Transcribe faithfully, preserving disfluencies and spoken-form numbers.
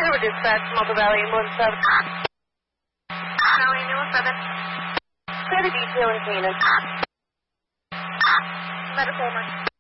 Silver Dispatch, Multiple Valley, one seven. Valley, one seven. Clear the detail in Phoenix. Medical emergency.